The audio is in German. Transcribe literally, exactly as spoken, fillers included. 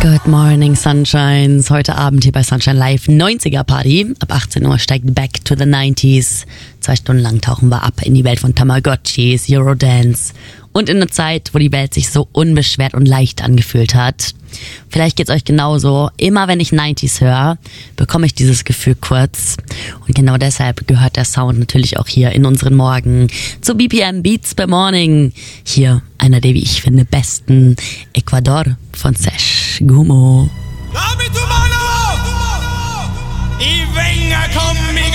Good morning, Sunshines. Heute Abend hier bei Sunshine Live neunziger Party. Ab achtzehn Uhr steigt Back to the nineties. Zwei Stunden lang tauchen wir ab in die Welt von Tamagotchis, Eurodance und in eine Zeit, wo die Welt sich so unbeschwert und leicht angefühlt hat. Vielleicht geht's euch genauso. Immer wenn ich neunziger höre, bekomme ich dieses Gefühl kurz. Und genau deshalb gehört der Sound natürlich auch hier in unseren Morgen zu B P M Beats per Morning. Hier einer der, wie ich finde, besten Ecuador von Sesh Gumo. Dame tu mano y venga conmigo.